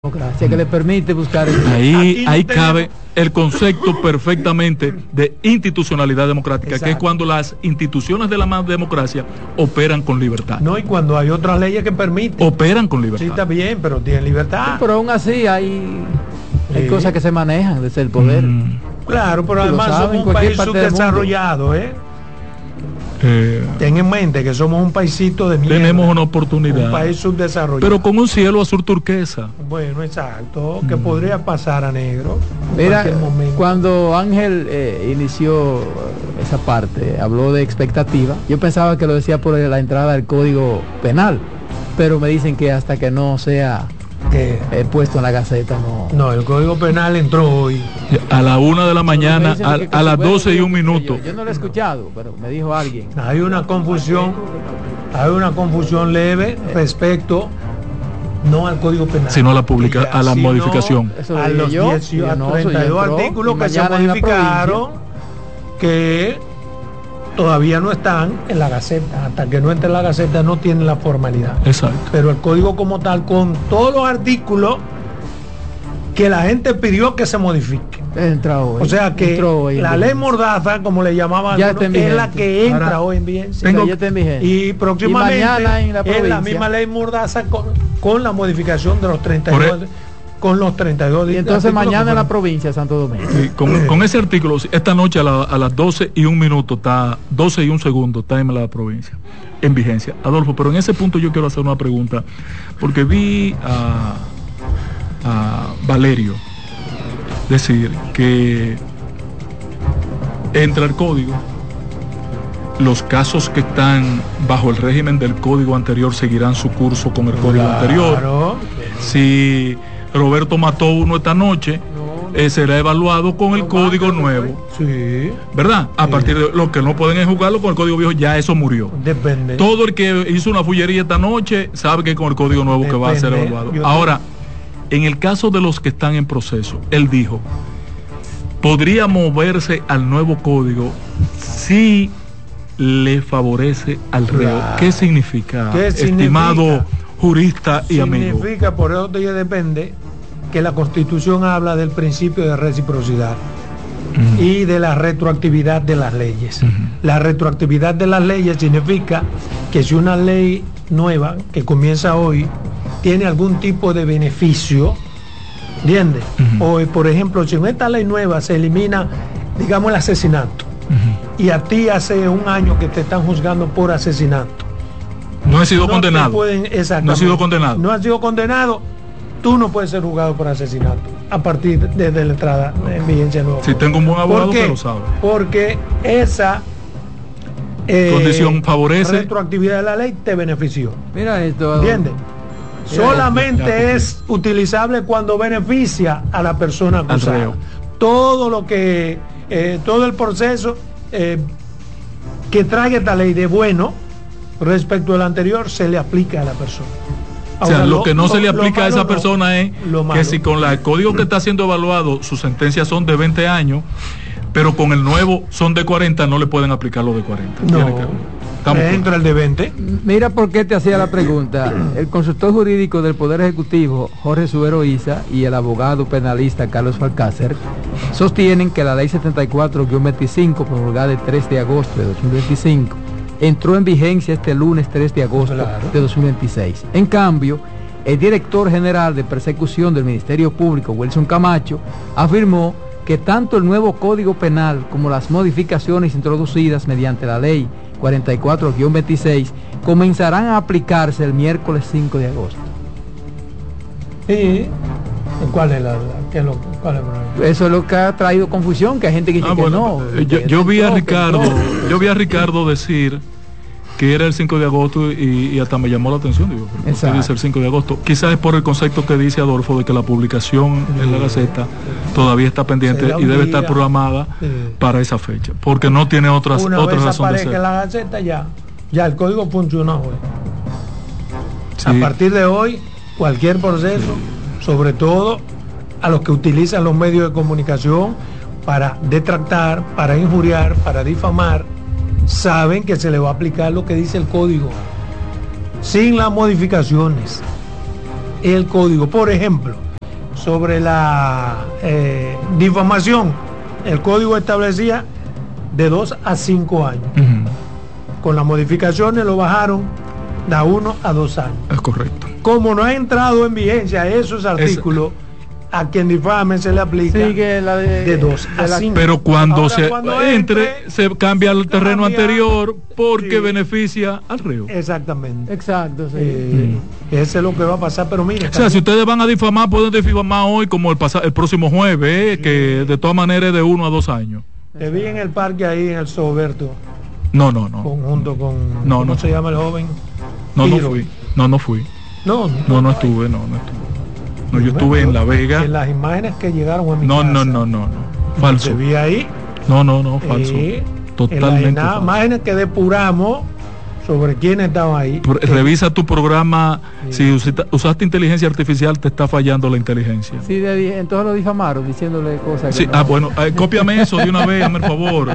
democracia que le permite buscar ahí cabe el concepto perfectamente de institucionalidad democrática. Exacto. Que es cuando las instituciones de la democracia operan con libertad. No, y cuando hay otras leyes que permiten. Operan con libertad. Sí, está bien, pero tienen libertad. Sí, pero aún así hay cosas que se manejan desde el poder. Claro, pero además somos un país subdesarrollado, ten en mente que somos un paisito de mierda. Tenemos una oportunidad. Un país subdesarrollado. Pero con un cielo azul turquesa. Bueno, exacto. Que podría pasar a negro. Mira, cuando Ángel inició esa parte, habló de expectativa. Yo pensaba que lo decía por la entrada del Código Penal. Pero me dicen que hasta que no sea puesto en la Gaceta, no, el Código Penal entró hoy a la 1 de la mañana, a las 12:01. Yo no lo he escuchado, pero me dijo alguien. Hay una confusión leve respecto no al Código Penal, sino a la a la modificación, a los 32 artículos que se modificaron, que todavía no están en la Gaceta. Hasta que no entre en la Gaceta no tienen la formalidad. Exacto. Pero el código como tal, con todos los artículos que la gente pidió que se modifique. Entra hoy. O sea que la ley Mordaza, como le llamaban, es la que entra hoy en vigencia. Y próximamente es la misma ley Mordaza con la modificación de los 32. Con los 32 días. Y entonces mañana en la provincia de Santo Domingo. Sí, con ese artículo, esta noche a las 12:01 está, 12:01 está en la provincia, en vigencia. Adolfo, pero en ese punto yo quiero hacer una pregunta, porque vi a Valerio decir que entra el código, los casos que están bajo el régimen del código anterior seguirán su curso con el código anterior. Si Roberto mató uno esta noche, será evaluado con el código nuevo. Sí. ¿Verdad? A partir de lo que no pueden es jugarlo con el código viejo, ya eso murió. Depende. Todo el que hizo una fullería esta noche sabe que con el código nuevo que va a ser evaluado. Ahora, en el caso de los que están en proceso, él dijo, podría moverse al nuevo código si le favorece al reo. ¿Qué significa, estimado jurista y amigo? Significa, por eso te depende, que la Constitución habla del principio de reciprocidad y de la retroactividad de las leyes. La retroactividad de las leyes significa que si una ley nueva que comienza hoy tiene algún tipo de beneficio, ¿entiendes? O por ejemplo, si en esta ley nueva se elimina, digamos, el asesinato, y a ti hace un año que te están juzgando por asesinato, no he sido condenado. No ha sido condenado. Tú no puedes ser juzgado por asesinato a partir de la entrada en vigencia nueva. Si tengo un buen abogado, que lo sabe. Porque esa condición favorece. Retroactividad de la ley te benefició. Mira esto. ¿Entiendes? Solamente es utilizable cuando beneficia a la persona acusada. Todo lo que, todo el proceso que traiga esta ley de bueno respecto al anterior se le aplica a la persona. Ahora, o sea, lo que no se le aplica a esa persona es que si con el código que está siendo evaluado sus sentencias son de 20 años, pero con el nuevo son de 40, no le pueden aplicar los de 40. Entra el de 20. Mira por qué te hacía la pregunta. El consultor jurídico del Poder Ejecutivo, Jorge Subero Isa, y el abogado penalista Carlos Alcácer sostienen que la ley 74-25, promulgada el 3 de agosto de 2025, entró en vigencia este lunes 3 de agosto de 2026. En cambio, el director general de persecución del Ministerio Público, Wilson Camacho, afirmó que tanto el nuevo Código Penal como las modificaciones introducidas mediante la ley 44-26 comenzarán a aplicarse el miércoles 5 de agosto. ¿Y cuál es Eso es lo que ha traído confusión, que hay gente que dice que no. Yo vi a Ricardo decir que era el 5 de agosto y hasta me llamó la atención. Digo, ¿por qué dice el 5 de agosto? Quizás es por el concepto que dice Adolfo de que la publicación en la Gaceta todavía está pendiente y debe estar programada para esa fecha, porque no tiene otra razón de ser. En la Gaceta ya el código funcionó hoy. A partir de hoy, cualquier proceso, sobre todo a los que utilizan los medios de comunicación para detractar, para injuriar, para difamar, saben que se le va a aplicar lo que dice el código, sin las modificaciones. El código, por ejemplo, sobre la difamación, el código establecía de 2 a 5 años. Con las modificaciones lo bajaron de 1 a 2 años. Es correcto. Como no ha entrado en vigencia esos artículos, a quien difame se le aplica de 2 a 5. Pero cuando entre, se cambia al terreno anterior porque beneficia al reo. Exactamente. Exacto, sí. Eso es lo que va a pasar, pero mire. O sea, si ustedes van a difamar, pueden difamar hoy como el próximo jueves, que de todas maneras es de 1 a 2 años. Te vi en el parque ahí en el Soberto. No. Junto con ¿cómo se llama el joven? No fui. No estuve. No, yo estuve en La Vega. En las imágenes que llegaron a mi casa. No. Falso. Te vi ahí. No, falso. Totalmente en las imágenes que depuramos sobre quiénes estaban ahí. Revisa tu programa. Si usaste inteligencia artificial, te está fallando la inteligencia. Sí, entonces lo difamaron diciéndole cosas. Sí, bueno, cópiame eso de una vez, hazme el favor.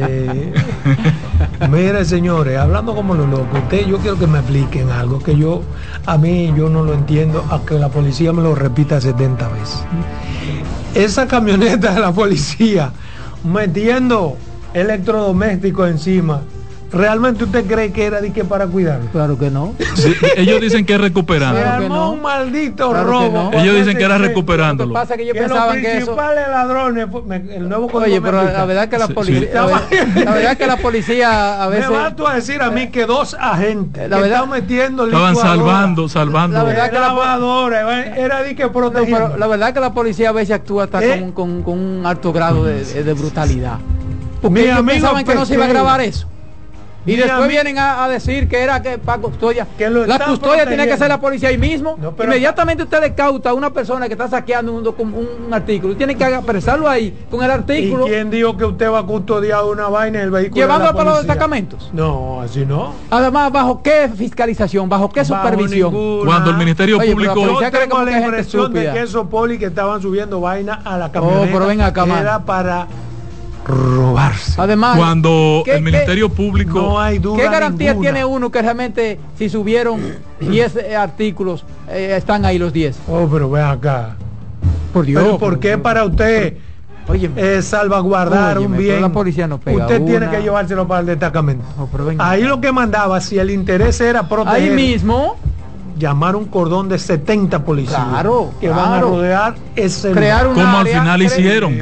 Mire, señores, hablando como los locos, yo quiero que me expliquen algo que yo no lo entiendo, aunque la policía me lo repita 70 veces. Esa camioneta de la policía metiendo electrodomésticos encima, ¿realmente usted cree que era para cuidarlo? Claro que no. Sí, ellos dicen que es recuperando. Se armó un maldito robo. Ellos dicen que era recuperándolo. Lo que pasa es que ellos pensaban que eso... Los principales ladrones, el nuevo código. Oye, pero la verdad que la policía... La verdad que la policía a veces... Me vas tú a decir a mí que 2 agentes la verdad, estaban metiendo estaban salvando. La verdad que lavadora, era de que protegiendo. Pero la verdad que la policía a veces actúa hasta con un alto grado de brutalidad. Porque ellos pensaban que no se iba a grabar eso. Y después vienen a decir que era que para custodia. La custodia tiene que ser la policía ahí mismo. No, inmediatamente usted le cauta a una persona que está saqueando un artículo. Tiene que apresarlo ahí con el artículo. ¿Y quién dijo que usted va a custodiar una vaina en el vehículo? Llevándolo para los destacamentos. No, así no. Además, ¿bajo qué fiscalización? ¿Bajo qué supervisión? Cuando el Ministerio Público... Yo tengo la impresión de que esos polis que estaban subiendo vaina a la camioneta pero venga acá, era para robarse. Además, cuando el Ministerio Público, no hay duda, ¿qué garantía ninguna tiene uno que realmente si subieron 10 artículos están ahí los 10? Pero ven acá, por Dios, pero ¿por qué para usted salvaguardar un bien? La policía no pega usted tiene que llevárselo para el destacamento. Ahí lo que mandaba, si el interés era proteger, ahí mismo llamar un cordón de 70 policías que van a rodear ese crear un como área, al final hicieron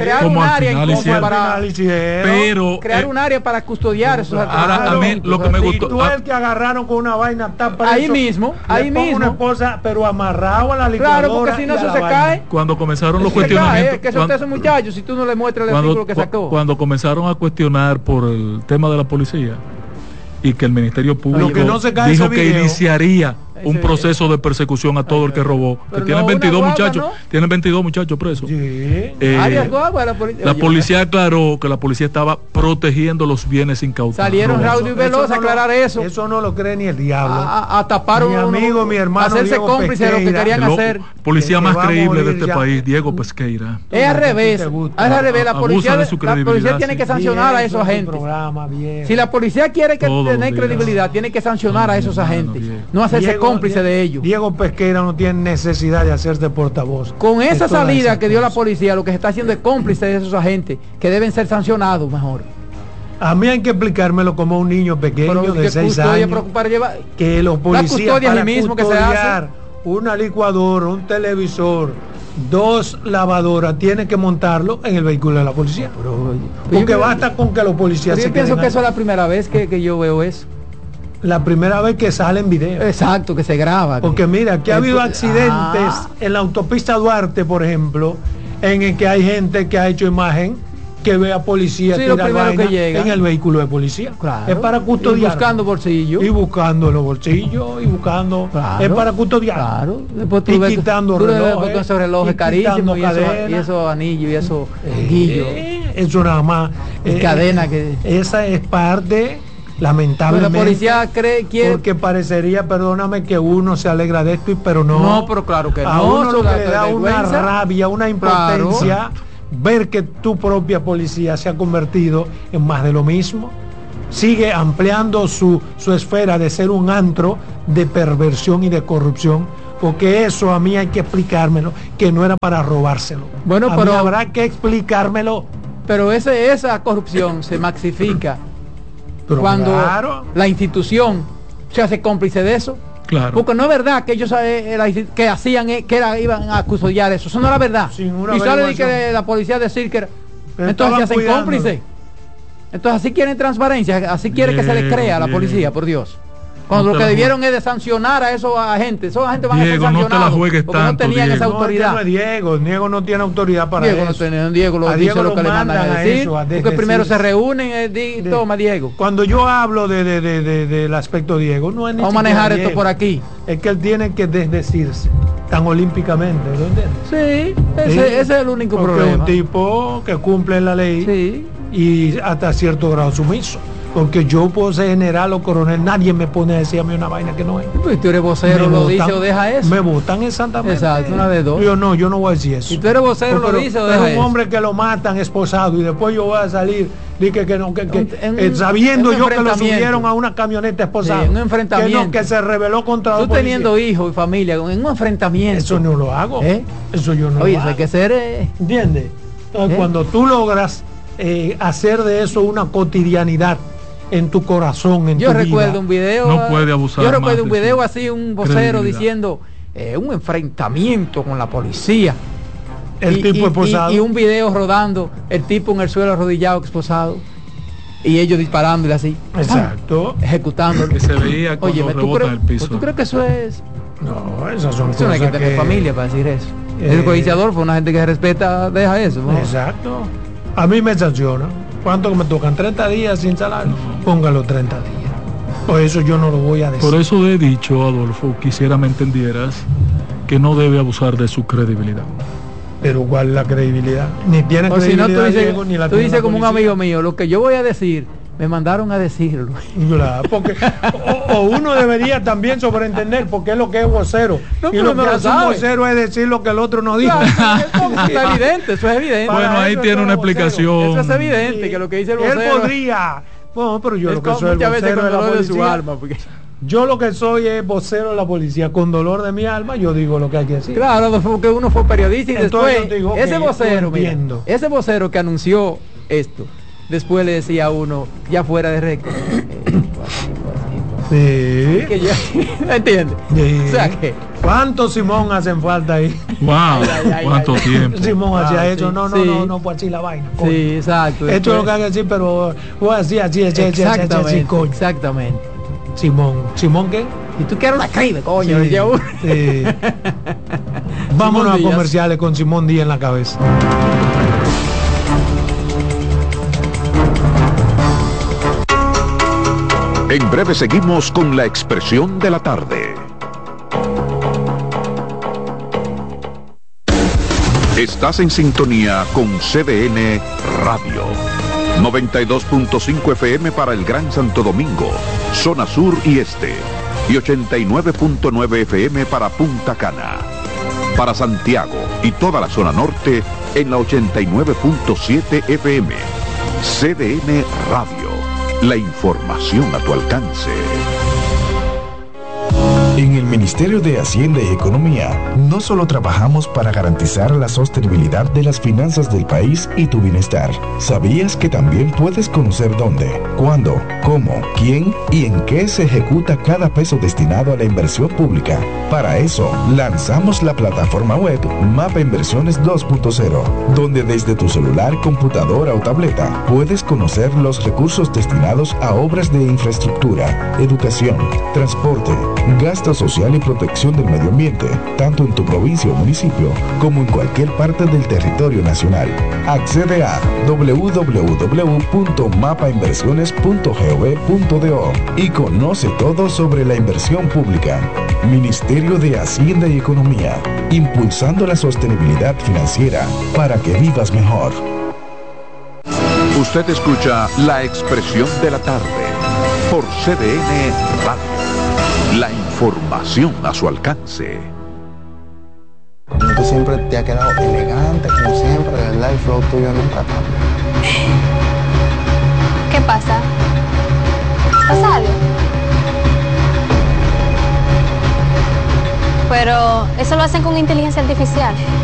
pero crear un área para custodiar esos ahora a mí lo que me gustó, y tú el que agarraron con una vaina está preso, ahí mismo una esposa pero amarrado a la licuadora, claro, porque si no eso se cae. Cuando comenzaron los cuestionamientos, que son esos muchachos, si tú no le muestras el artículo que sacó, cuando comenzaron a cuestionar por el tema de la policía y que el Ministerio Público dijo que iniciaría un proceso de persecución a todo el que robó, que tienen 22 muchachos, tienen 22 muchachos presos. La policía aclaró que la policía estaba protegiendo los bienes incautados. Salieron Raúl y Veloz a aclarar eso. Eso no lo cree ni el diablo. A tapar mi amigo, mi hermano, hacerse cómplice de lo que querían hacer. Policía más creíble de este país, Diego Pesqueira. Es al revés. La policía tiene que sancionar a esos agentes. Si la policía quiere tener credibilidad, tiene que sancionar a esos agentes, no hacerse cómplice de ellos. Diego Pesqueira no tiene necesidad de hacerse portavoz. Con esa salida que dio la policía, lo que se está haciendo es cómplice de esos agentes que deben ser sancionados mejor. A mí hay que explicármelo como un niño pequeño de 6 años que los policías para mismo que se hace una licuadora, un televisor, 2 lavadoras, tienen que montarlo en el vehículo de la policía. Porque basta con que los policías yo pienso que eso es la primera vez que yo veo eso. La primera vez que sale en video. Exacto, que se graba. Porque mira, aquí ha habido accidentes en la autopista Duarte, por ejemplo, en el que hay gente que ha hecho imagen que ve a policía tirar vaina en el vehículo de policía. Claro. Es para custodiar. Y buscando bolsillos. Y buscando los bolsillos y buscando. Claro. Es para custodiar. Claro. Y quitando relojes. Esos relojes carísimos y esos anillos y esos guillos. Eso nada más. Y cadena que. Esa es parte. Lamentablemente, la policía porque parecería, perdóname, que uno se alegra de esto, pero no. No, pero claro que a uno lo que le da una rabia, una impotencia, ver que tu propia policía se ha convertido en más de lo mismo. Sigue ampliando su esfera de ser un antro de perversión y de corrupción, porque eso a mí hay que explicármelo, que no era para robárselo. Bueno, a pero mí habrá que explicármelo. Pero esa corrupción se maxifica cuando la institución se hace cómplice de eso. Claro. Porque no es verdad que ellos que hacían iban a custodiar eso. Eso no era verdad. Y sale que la policía decir que entonces se hacen cómplices. Entonces así quieren transparencia, así quieren que se les crea a la policía, por Dios. Cuando lo que debieron es de sancionar a esos agentes van a ser sancionados no te la juegues porque tanto, no tenían Diego. esa autoridad. No es Diego no tiene autoridad para eso. Diego lo dice lo que le mandan a decir, porque primero se reúnen, toma Diego. Cuando yo hablo del aspecto Diego, no es ni vamos a manejar Diego. esto por aquí. Es que él tiene que desdecirse tan olímpicamente, ¿lo entiendes? Sí, ese es el único problema. Es un tipo que cumple la ley y hasta cierto grado sumiso. Porque yo puedo ser general o coronel, nadie me pone a decir a mí una vaina que no es. Pues tú eres vocero, lo dice o deja eso. Me votan exactamente. Exacto, una de dos. Yo no voy a decir eso. Si tú eres vocero, lo dice o deja eso. Es un hombre que lo matan esposado y después yo voy a salir, dije que no, sabiendo yo que lo subieron a una camioneta esposada. Un enfrentamiento. Que se rebeló contra tú teniendo hijos y familia, en un enfrentamiento. Eso no lo hago. Eso yo no lo hago. Oye, eso hay que ser. ¿Entiendes? Entonces, cuando tú logras hacer de eso una cotidianidad en tu corazón, en tu vida. Yo recuerdo un video. No puede abusar. Yo recuerdo un video así, un vocero diciendo un enfrentamiento con la policía. El tipo esposado. Y un video rodando, el tipo en el suelo arrodillado, esposado. Y ellos disparándole así. Exacto. Ejecutándolo. Que se veía cuando rebota en el piso. ¿Tú crees que eso es? No, esas son cosas. No hay que tener familia para decir eso. El policía fue una gente que respeta, deja eso, ¿no? Exacto. A mí me sanciona. ¿Cuánto me tocan? 30 días sin salario. Póngalo 30 días. Por eso yo no lo voy a decir. Por eso he dicho, Adolfo, quisiera me entendieras que no debe abusar de su credibilidad. Pero ¿cuál es la credibilidad? Ni tiene credibilidad. Si no, tú dices, Diego, ni la tú dices como policía. un amigo mío, lo que yo voy a decir, me mandaron a decirlo. Claro, porque o uno debería también sobreentender porque es lo que es vocero. No, y lo que hace un vocero es decir lo que el otro no dijo. Claro, está evidente, eso es evidente. Bueno, ahí tiene una explicación. Eso es evidente, que lo que dice el vocero. Él podría. Bueno, pero yo lo que soy el muchas veces vocero con de la dolor de policía. su alma. Porque... Yo lo que soy es vocero de la policía. Con dolor de mi alma, yo digo lo que hay que decir. Claro, porque uno fue periodista y entonces después digo, ese vocero, mira, ese vocero que anunció esto, después le decía a uno, ya fuera de récord. Sí. Que ya, ¿entiendes? Sí. O sea que... ¿Cuántos Simón hacen falta ahí? Wow, ¿cuánto tiempo? Simón hacía eso, sí. no, pues así la vaina. Coño. Sí, exacto. Esto es lo que hay que decir, pero así, exactamente, coño. Exactamente. ¿Simón qué? Y tú quieres una cribe, coño. Sí, sí. Vámonos a comerciales con Simón Díaz en la cabeza. En breve seguimos con la expresión de la tarde. Estás en sintonía con CDN Radio. 92.5 FM para el Gran Santo Domingo, zona sur y este. Y 89.9 FM para Punta Cana. Para Santiago y toda la zona norte en la 89.7 FM. CDN Radio. La información a tu alcance. En el Ministerio de Hacienda y Economía, no solo trabajamos para garantizar la sostenibilidad de las finanzas del país y tu bienestar. ¿Sabías que también puedes conocer dónde, cuándo, cómo, quién y en qué se ejecuta cada peso destinado a la inversión pública? Para eso, lanzamos la plataforma web Mapa Inversiones 2.0, donde desde tu celular, computadora o tableta puedes conocer los recursos destinados a obras de infraestructura, educación, transporte, gasto social y protección del medio ambiente, tanto en tu provincia o municipio como en cualquier parte del territorio nacional. Accede a www.mapainversiones.gov.do y conoce todo sobre la inversión pública. Ministerio de Hacienda y Economía, impulsando la sostenibilidad financiera para que vivas mejor. Usted escucha la expresión de la tarde por CDN Radio. La información a su alcance. Tú siempre te has quedado elegante, como siempre, de verdad, el flow tuyo nunca cambia. ¿Qué pasa? ¿Pasa algo? pero eso lo hacen con inteligencia artificial.